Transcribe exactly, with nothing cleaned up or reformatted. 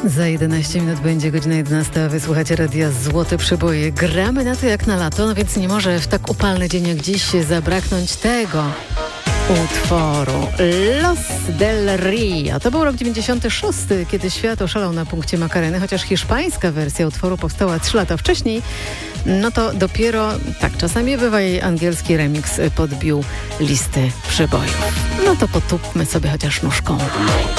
Za jedenaście minut będzie godzina jedenasta, a wysłuchacie radia Złote Przeboje. Gramy na to jak na lato, no więc nie może w tak upalny dzień jak dziś zabraknąć tego utworu. Los del Rio. To był rok dziewięćdziesiąty szósty, kiedy świat oszalał na punkcie Macareny, chociaż hiszpańska wersja utworu powstała trzy lata wcześniej. No to dopiero, tak czasami bywa, jej angielski remix podbił listy przebojów. No to potupmy sobie chociaż nóżką.